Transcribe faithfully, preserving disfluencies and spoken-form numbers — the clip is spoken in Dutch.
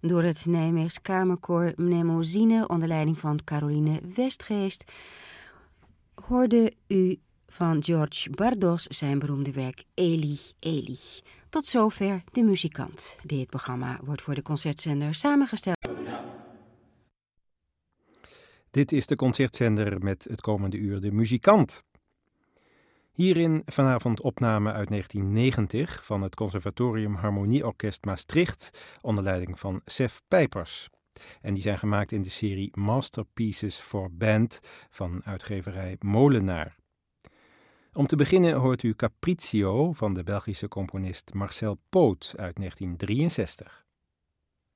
door het Nijmeegs Kamerkoor Mnemosyne onder leiding van Caroline Westgeest hoorde u van George Bardos zijn beroemde werk Eli, Eli. Tot zover De Muzikant. Dit programma wordt voor de Concertzender samengesteld. Dit is de Concertzender met het komende uur De Muzikant. Hierin vanavond opname uit negentien negentig van het Conservatorium Harmonieorkest Maastricht onder leiding van Sef Pijpers. En die zijn gemaakt in de serie Masterpieces for Band van uitgeverij Molenaar. Om te beginnen hoort u Capriccio van de Belgische componist Marcel Poot uit negentien drieënzestig.